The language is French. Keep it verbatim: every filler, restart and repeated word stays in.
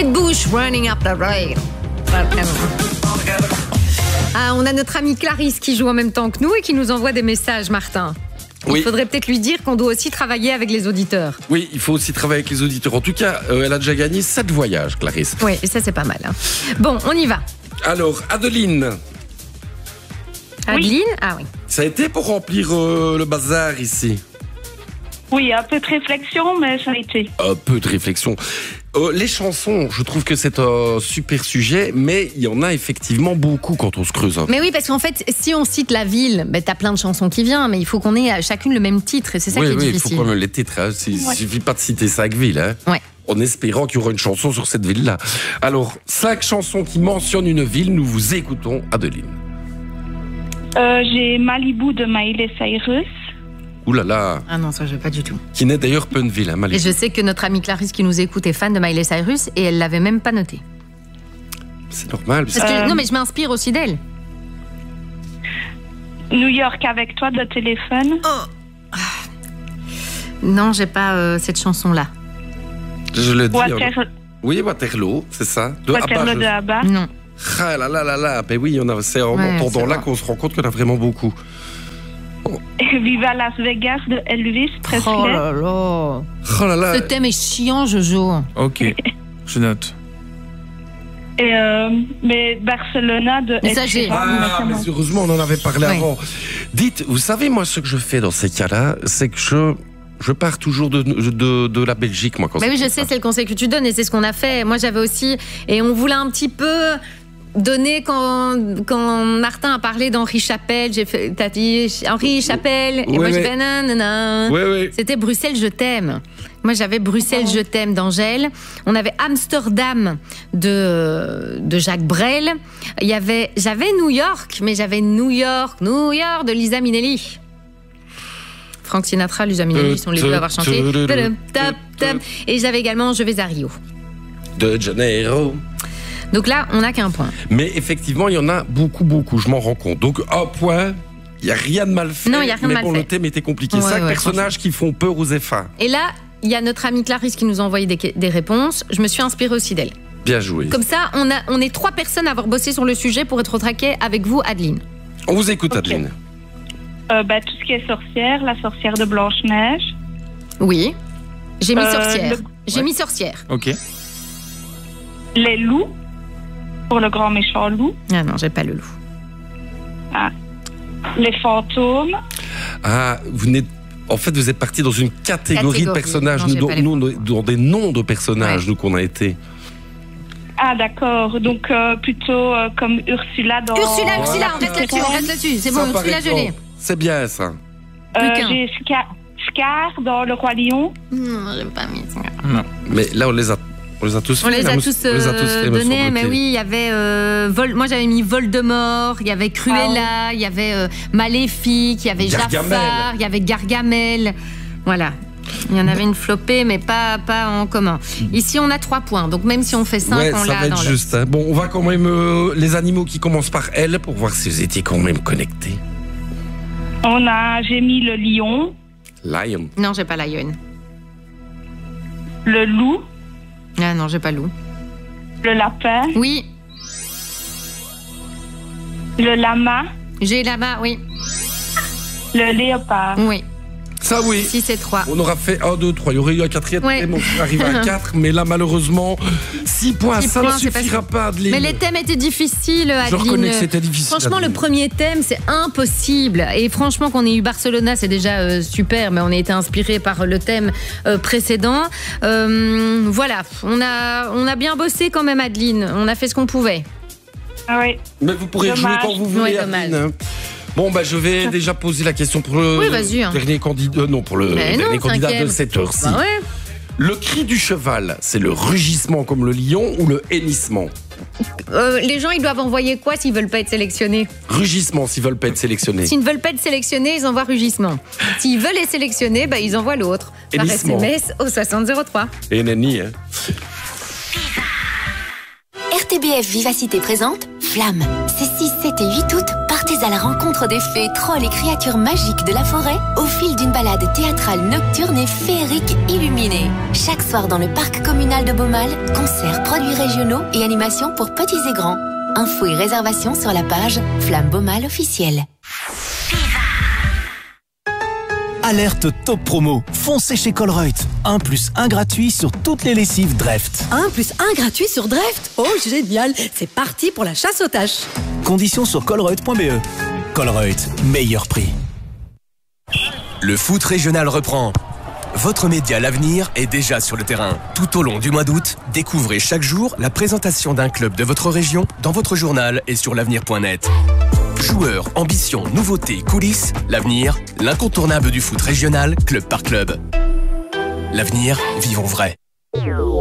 Kate Bush, Running Up the Rail. Ah, on a notre amie Clarisse qui joue en même temps que nous et qui nous envoie des messages, Martin. Oui. Il faudrait peut-être lui dire qu'on doit aussi travailler avec les auditeurs. Oui, il faut aussi travailler avec les auditeurs. En tout cas, euh, elle a déjà gagné sept voyages, Clarisse. Oui, et ça c'est pas mal. Hein. Bon, on y va. Alors, Adeline. Adeline oui. Ah oui. Ça a été pour remplir euh, le bazar ici? Oui, un peu de réflexion, mais ça a été. Un peu de réflexion. Euh, les chansons, je trouve que c'est un super sujet, mais il y en a effectivement beaucoup quand on se creuse. Mais oui, parce qu'en fait, si on cite la ville, ben, t'as plein de chansons qui viennent, mais il faut qu'on ait chacune le même titre, et c'est ça oui, qui est oui, difficile. Oui, il faut quand même les titres. Hein. Il ne ouais. suffit pas de citer cinq villes. Hein. Ouais. En espérant qu'il y aura une chanson sur cette ville-là. Alors, cinq chansons qui mentionnent une ville, nous vous écoutons, Adeline. Euh, j'ai Malibu de Miley Cyrus. Ouh là là. Ah non, ça je veux pas du tout. Qui n'est d'ailleurs pas une ville, hein, Malibu. Et je sais que notre amie Clarisse qui nous écoute est fan de Miley Cyrus et elle l'avait même pas noté. C'est normal. Parce que, euh... Non mais je m'inspire aussi d'elle. New York avec toi de téléphone. Oh. Non, j'ai pas euh, cette chanson-là. Je le dis. Water... On... Oui, Waterloo, c'est ça. De Waterloo Abba, je... de Abba. Non. Ah là là là là. Ben oui, on a, c'est en ouais, entendant là qu'on se rend compte qu'on a vraiment beaucoup. Oh. Viva Las Vegas de Elvis Presley. Oh là là. Oh là là. Ce thème est chiant, Jojo. Ok, je note. Et euh, mais Barcelona de mais ça, j'ai... Ah, mais heureusement, on en avait parlé oui. avant. Dites, vous savez, moi, ce que je fais dans ces cas-là, c'est que je... Je pars toujours de, de, de la Belgique, moi. Quand bah oui, je sais, ça. C'est le conseil que tu donnes et c'est ce qu'on a fait. Moi, j'avais aussi... Et on voulait un petit peu donner quand, quand Martin a parlé d'Henri Chapelle. J'ai fait... T'as dit Henri Chapelle. Oui, et moi, oui. je fais... Nanana. Oui, oui. C'était Bruxelles, je t'aime. Moi, j'avais Bruxelles, je t'aime d'Angèle. On avait Amsterdam de, de Jacques Brel. Il y avait... J'avais New York, mais j'avais New York, New York de Lisa Minnelli. Frank Sinatra, Lisa Minnelli sont les deux à avoir chanté. Et j'avais également Je vais à Rio. De Janeiro. Donc là, on n'a qu'un point. Mais effectivement, il y en a beaucoup, beaucoup, je m'en rends compte. Donc un point, il n'y a rien de mal fait. Non, il n'y a rien de mais mal bon, fait. Le thème était compliqué. Ouais, Cinq ouais, personnages qui font peur aux F un. Et là, il y a notre amie Clarisse qui nous a envoyé des, des réponses. Je me suis inspirée aussi d'elle. Bien joué. Comme ça, on, a, on est trois personnes à avoir bossé sur le sujet pour être au taquet avec vous, Adeline. On vous écoute, okay. Adeline. Euh, bah, tout ce qui est sorcière, la sorcière de Blanche-Neige. Oui. J'ai mis euh, sorcière. Le... J'ai ouais. mis sorcière. Ok. Les loups, pour le grand méchant loup. Ah non, j'ai pas le loup. Ah. Les fantômes. Ah, vous n'êtes... En fait, vous êtes parti dans une catégorie, catégorie. de personnages. Non, nous, nous, dans des noms de personnages, ouais. nous, qu'on a été. Ah, d'accord. Donc, euh, plutôt euh, comme Ursula dans... Ursula, Ursula, on reste là-dessus, on reste là-dessus. C'est bon, Ursula, je l'ai. C'est bien, ça. Euh, j'ai Scar, Scar dans Le Roi Lion. Non, j'ai pas mis ça. Non. Mais là, on les a, on les a tous on fait. Les a tous, euh, on les a tous fait, donnés, mais oui, il y avait... Euh, Vol, moi, j'avais mis Voldemort, il y avait Cruella, il ah, y avait euh, Maléfique, il y avait Gargamel. Jafar, il y avait Gargamel. Voilà. Il y en avait une flopée, mais pas, pas en commun. Ici, on a trois points. Donc, même si on fait cinq, ouais, on l'a dans le... juste. Hein. Bon, on va quand même... Euh, les animaux qui commencent par L pour voir si vous étiez quand même connectés. On a... J'ai mis le lion. Lion. Non, j'ai pas lion. Le loup. Ah non, j'ai pas loup. Le lapin. Oui. Le lama. J'ai lama, oui. Le léopard. Oui. Ça, oui. six et trois. On aura fait un, deux, trois. Il y aurait eu un quatrième ouais. thème, on serait arrivé à quatre. Mais là, malheureusement, six points. six ça points, ne suffira pas, Adeline. Mais les thèmes étaient difficiles, Adeline. Je reconnais que c'était difficile. Franchement, Adeline. Le premier thème, c'est impossible. Et franchement, qu'on ait eu Barcelona, c'est déjà euh, super. Mais on a été inspiré par le thème euh, précédent. Euh, voilà. On a, on a bien bossé quand même, Adeline. On a fait ce qu'on pouvait. Ah oui. Mais vous pourrez dommage. jouer quand vous voulez, ouais, Adeline. Bon, bah, je vais déjà poser la question pour le oui, vas-y, hein. dernier candidat. Euh, non, pour le Mais dernier non, candidat cinquième. de cette heure-ci. Bah ouais. Le cri du cheval, c'est le rugissement comme le lion ou le hennissement? euh, Les gens, ils doivent envoyer quoi s'ils veulent pas être sélectionnés? Rugissement, s'ils veulent pas être sélectionnés. S'ils ne veulent pas être sélectionnés, ils envoient rugissement. S'ils veulent être sélectionnés, bah, ils envoient l'autre. Par Hennissement. S M S au soixante zéro trois. Et nenni, hein. R T B F Vivacité présente Flamme. C'est six, sept et huit août. Partez à la rencontre des fées, trolls et créatures magiques de la forêt au fil d'une balade théâtrale nocturne et féerique illuminée. Chaque soir dans le parc communal de Beaumal, concerts, produits régionaux et animations pour petits et grands. Infos et réservations sur la page Flamme Beaumal officielle. Alerte top promo. Foncez chez Colruyt. un plus un gratuit sur toutes les lessives Dreft. un plus un gratuit sur Dreft. Oh, génial. C'est parti pour la chasse aux taches. Conditions sur colruyt point b e. Colruyt, meilleur prix. Le foot régional reprend. Votre média L'Avenir est déjà sur le terrain. Tout au long du mois d'août, découvrez chaque jour la présentation d'un club de votre région dans votre journal et sur l'avenir point net. Joueurs, ambitions, nouveautés, coulisses, L'Avenir, l'incontournable du foot régional, club par club. L'Avenir, vivons vrai.